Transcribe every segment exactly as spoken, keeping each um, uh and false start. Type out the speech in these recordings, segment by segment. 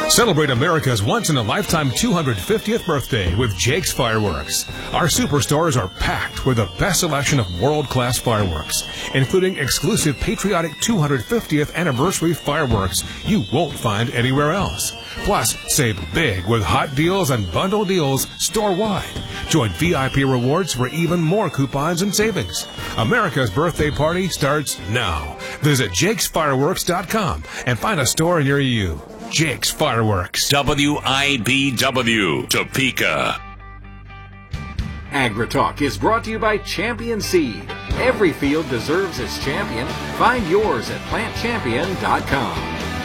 Celebrate America's once-in-a-lifetime two hundred fiftieth birthday with Jake's Fireworks. Our superstores are packed with the best selection of world-class fireworks, including exclusive patriotic two hundred fiftieth anniversary fireworks you won't find anywhere else. Plus, save big with hot deals and bundle deals store-wide. Join V I P Rewards for even more coupons and savings. America's birthday party starts now. Visit jakes fireworks dot com and find a store near you. Jake's Fireworks. W I B W, Topeka. AgriTalk is brought to you by Champion Seed. Every field deserves its champion. Find yours at plant champion dot com.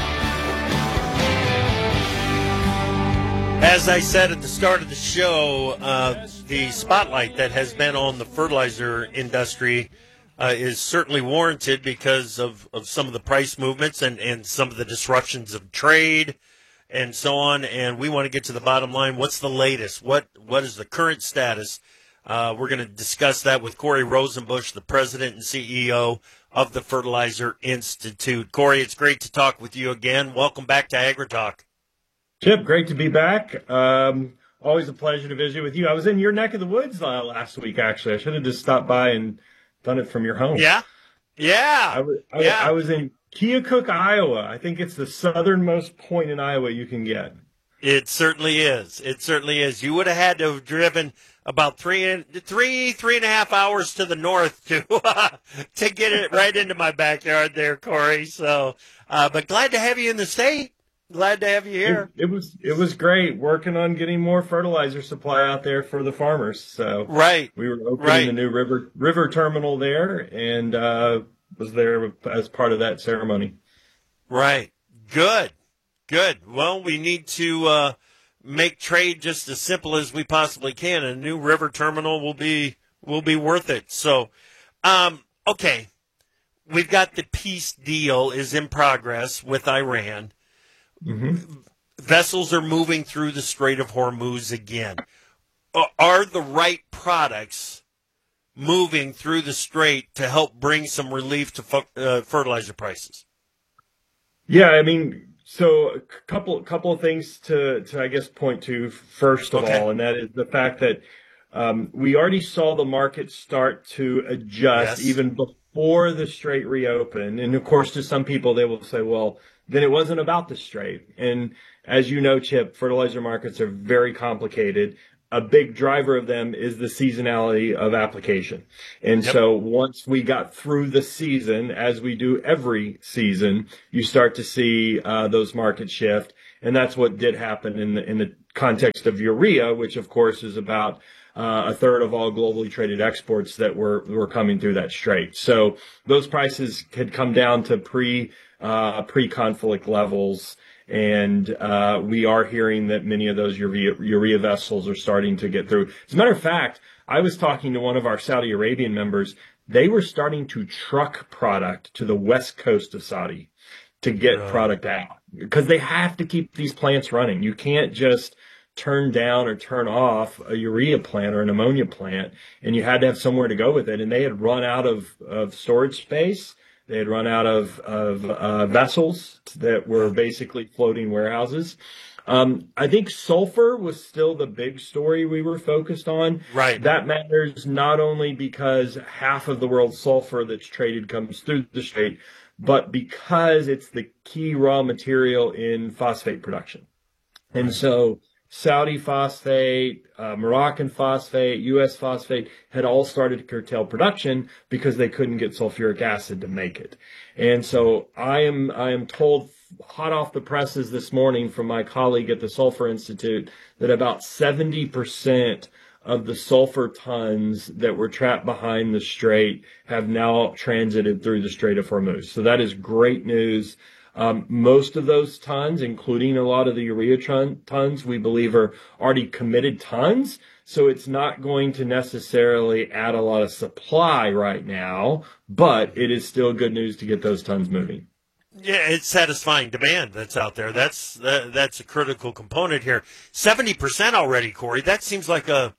As I said at the start of the show, uh, the spotlight that has been on the fertilizer industry uh, is certainly warranted because of, of some of the price movements and, and some of the disruptions of trade and so on. And we want to get to the bottom line. What's the latest? What What is the current status? Uh, we're going to discuss that with Corey Rosenbusch, the president and C E O of the Fertilizer Institute. Corey, it's great to talk with you again. Welcome back to AgriTalk. Chip, great to be back. Um, always a pleasure to visit with you. I was in your neck of the woods uh, last week, actually. I should have just stopped by and done it from your home. Yeah? Yeah. I was, I, yeah. I was in Keokuk, Iowa. I think it's the southernmost point in Iowa you can get. It certainly is. It certainly is. You would have had to have driven about three, three, three and a half hours to the north to uh, to get it right into my backyard there, Corey. So, uh, but glad to have you in the state. Glad to have you here. It, it was it was great working on getting more fertilizer supply out there for the farmers. So right, we were opening right. the new river river terminal there, and uh, was there as part of that ceremony. Right. Good. Good. Well, we need to uh, make trade just as simple as we possibly can. A new river terminal will be will be worth it. So, um, okay, we've got the peace deal is in progress with Iran. Mm-hmm. Vessels are moving through the Strait of Hormuz again. Are the right products moving through the strait to help bring some relief to uh, fertilizer prices? Yeah, I mean, so a couple couple of things to, to I guess, point to first of Okay. all, and that is the fact that um, we already saw the market start to adjust Yes. even before the strait reopened. And, of course, to some people, they will say, well, then it wasn't about the strait. And as you know, Chip, fertilizer markets are very complicated. A big driver of them is the seasonality of application. And Yep. so once we got through the season, as we do every season, you start to see uh, those markets shift. And that's what did happen in the, in the context of urea, which of course is about uh, a third of all globally traded exports that were, were coming through that strait. So those prices had come down to pre, uh, pre-conflict levels. And uh, we are hearing that many of those urea, urea vessels are starting to get through. As a matter of fact, I was talking to one of our Saudi Arabian members. They were starting to truck product to the west coast of Saudi to get Yeah. product out because they have to keep these plants running. You can't just turn down or turn off a urea plant or an ammonia plant, and you had to have somewhere to go with it. And they had run out of, of storage space. They had run out of, of uh, vessels that were basically floating warehouses. Um, I think sulfur was still the big story we were focused on. Right. That matters not only because half of the world's sulfur that's traded comes through the strait, but because it's the key raw material in phosphate production. And so Saudi phosphate, uh, Moroccan phosphate, U S phosphate had all started to curtail production because they couldn't get sulfuric acid to make it. And so I am, I am told hot off the presses this morning from my colleague at the Sulfur Institute that about seventy percent of the sulfur tons that were trapped behind the strait have now transited through the Strait of Hormuz. So that is great news. Um, most of those tons, including a lot of the urea ton, tons, we believe are already committed tons. So it's not going to necessarily add a lot of supply right now, but it is still good news to get those tons moving. Yeah, it's satisfying demand that's out there. That's that, that's a critical component here. Seventy percent already, Corey. That seems like a,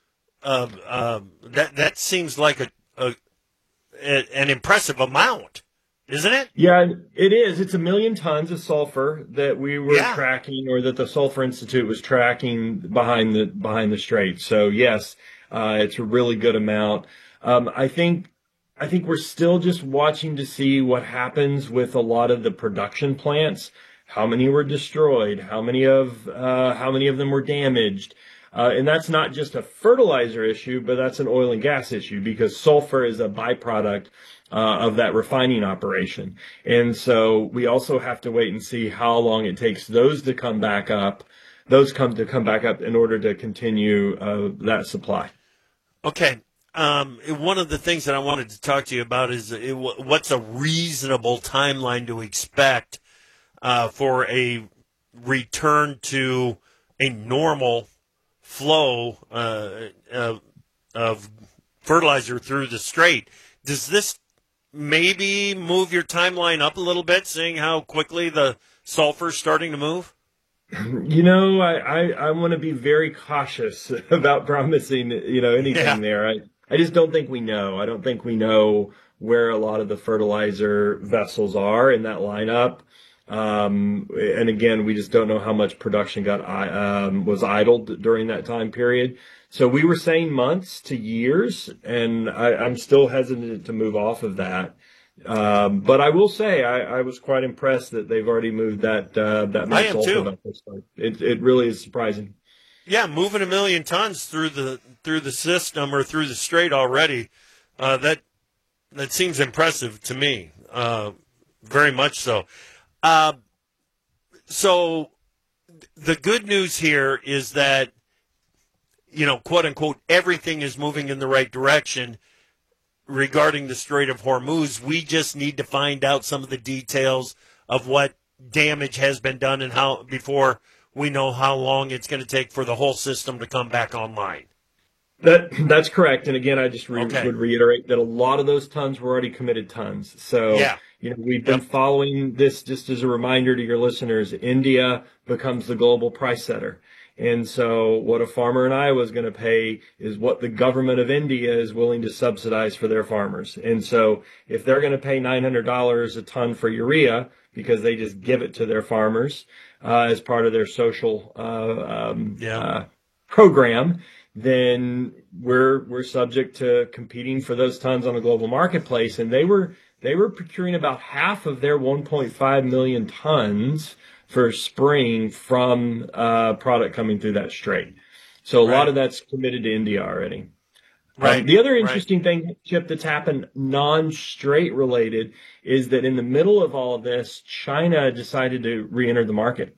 a, a that that seems like a, a, a an impressive amount. isn't it? Yeah, it is. It's a million tons of sulfur that we were Yeah. tracking, or that the Sulfur Institute was tracking behind the behind the strait. So yes, uh, it's a really good amount. Um, I think I think we're still just watching to see what happens with a lot of the production plants. How many were destroyed? How many of uh, how many of them were damaged? Uh, and that's not just a fertilizer issue, but that's an oil and gas issue, because sulfur is a byproduct uh, of that refining operation. And so we also have to wait and see how long it takes those to come back up, those come to come back up in order to continue uh, that supply. Okay. Um, one of the things that I wanted to talk to you about is it, what's a reasonable timeline to expect uh, for a return to a normal flow uh, of, of fertilizer through the strait. Does this maybe move your timeline up a little bit, seeing how quickly the sulfur's starting to move? You know, I, I, I want to be very cautious about promising, you know, anything Yeah. there. I, I just don't think we know. I don't think we know where a lot of the fertilizer vessels are in that lineup. Um, and again, we just don't know how much production got um, was idled during that time period. So we were saying months to years, and I, I'm still hesitant to move off of that. Um, but I will say I, I was quite impressed that they've already moved that uh, that I much am sulfur too. vessels. It it really is surprising. Yeah, moving a million tons through the through the system or through the strait already. Uh, that that seems impressive to me. Uh, very much so. Uh, so the good news here is that, you know, quote unquote, everything is moving in the right direction regarding the Strait of Hormuz. We just need to find out some of the details of what damage has been done and how before we know how long it's going to take for the whole system to come back online. That that's correct. And again, I just re- Okay. would reiterate that a lot of those tons were already committed tons. So Yeah. you know, we've been Yep. following this just as a reminder to your listeners. India becomes the global price setter. And so what a farmer in Iowa is going to pay is what the government of India is willing to subsidize for their farmers. And so if they're going to pay nine hundred dollars a ton for urea because they just give it to their farmers uh, as part of their social uh, um, Yeah. uh, program, then we're we're subject to competing for those tons on a global marketplace. And they were they were procuring about half of their one point five million tons for spring from uh, product coming through that strait. So a Right. lot of that's committed to India already. Right. Um, the other Right. interesting thing, Chip, that's happened non-strait related is that in the middle of all of this, China decided to re-enter the market.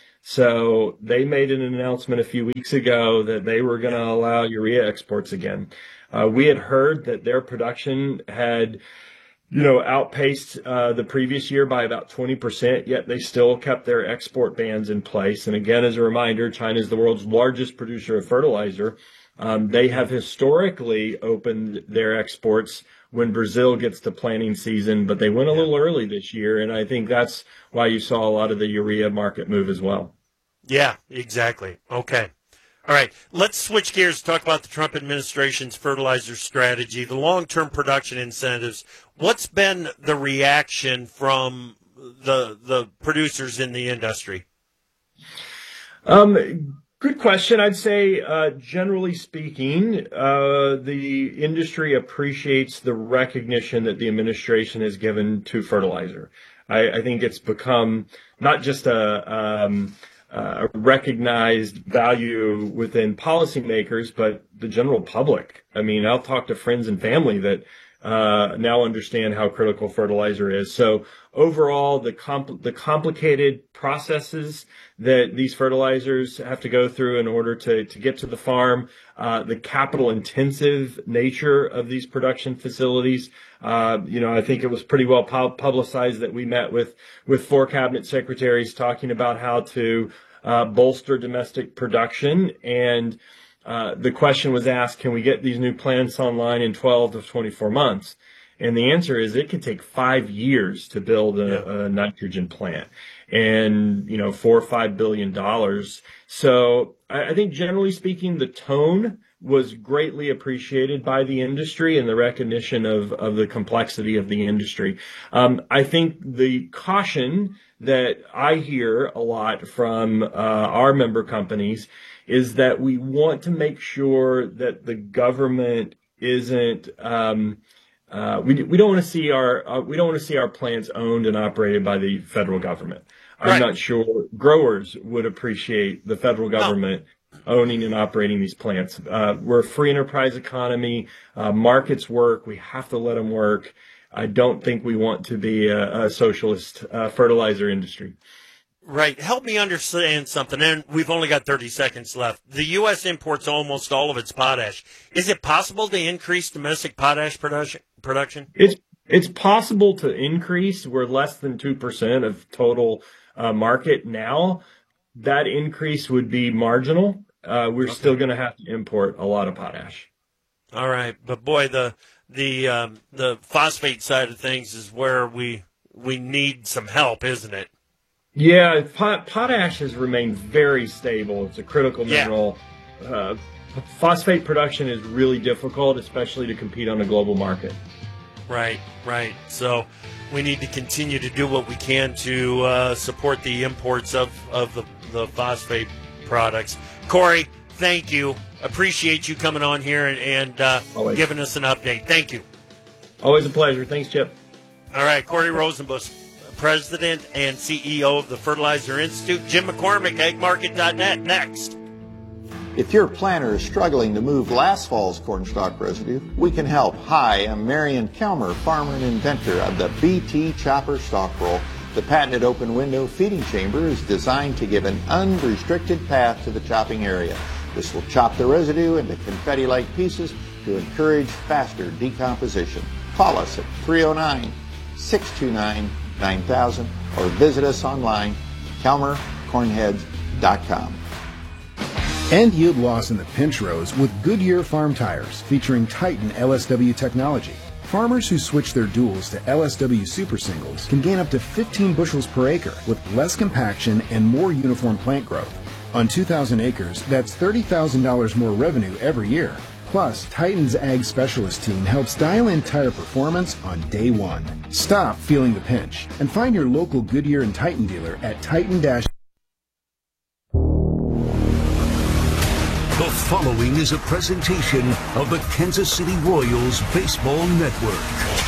So they made an announcement a few weeks ago that they were going to allow urea exports again. Uh, we had heard that their production had, you know, outpaced uh, the previous year by about twenty percent, yet they still kept their export bans in place. And again, as a reminder, China is the world's largest producer of fertilizer. Um, they have historically opened their exports when Brazil gets to planting season, but they went a little early this year, and I think that's why you saw a lot of the urea market move as well. Yeah, exactly. Okay. All right. Let's switch gears and talk about the Trump administration's fertilizer strategy, the long-term production incentives. What's been the reaction from the the producers in the industry? Um, good question. I'd say, uh, generally speaking, uh, the industry appreciates the recognition that the administration has given to fertilizer. I, I think it's become not just a, um, a recognized value within policymakers, but the general public. I mean, I'll talk to friends and family that uh, now understand how critical fertilizer is. So overall, the compl- the complicated processes that these fertilizers have to go through in order to, to get to the farm, uh, the capital intensive nature of these production facilities. Uh, you know, I think it was pretty well pu- publicized that we met with, with four cabinet secretaries talking about how to uh, bolster domestic production. And uh, the question was asked, can we get these new plants online in twelve to twenty-four months? And the answer is it could take five years to build a, Yeah. a nitrogen plant and, you know, four or five billion dollars. So I, I think generally speaking, the tone was greatly appreciated by the industry and the recognition of, of the complexity of the industry. Um, I think the caution that I hear a lot from uh, our member companies is that we want to make sure that the government isn't um, uh, we we don't want to see our uh, we don't want to see our plants owned and operated by the federal government. I'm Right. not sure growers would appreciate the federal government owning and operating these plants. Uh, we're a free enterprise economy. Uh, markets work. We have to let them work. I don't think we want to be a, a socialist uh, fertilizer industry. Right. Help me understand something. And we've only got thirty seconds left. The U S imports almost all of its potash. Is it possible to increase domestic potash production? Production? It's it's possible to increase. We're less than two percent of total uh, market now. That increase would be marginal. Uh, we're okay. still going to have to import a lot of potash. All right, but boy, the the um, the phosphate side of things is where we we need some help, isn't it? Yeah, pot, potash has remained very stable. It's a critical Yeah. mineral. Uh, phosphate production is really difficult, especially to compete on a global market. Right, right. So we need to continue to do what we can to uh, support the imports of, of the, the phosphate products. Corey, thank you. Appreciate you coming on here and, and uh, giving us an update. Thank you. Always a pleasure. Thanks, Chip. All right, Corey Rosenbusch, President and C E O of the Fertilizer Institute. Jim McCormick, ag market dot net, next. If your planter is struggling to move last fall's cornstalk residue, we can help. Hi, I'm Marion Kelmer, farmer and inventor of the B T Chopper Stalk Roll. The patented open window feeding chamber is designed to give an unrestricted path to the chopping area. This will chop the residue into confetti-like pieces to encourage faster decomposition. Call us at three oh nine, six two nine, nine thousand or visit us online, kelmer cornheads dot com. End yield loss in the pinch rows with Goodyear farm tires featuring Titan L S W technology. Farmers who switch their duals to L S W Super Singles can gain up to fifteen bushels per acre with less compaction and more uniform plant growth. On two thousand acres, that's thirty thousand dollars more revenue every year. Plus, Titan's Ag Specialist team helps dial in tire performance on day one. Stop feeling the pinch and find your local Goodyear and Titan dealer at Titan dash. The following is a presentation of the Kansas City Royals Baseball Network.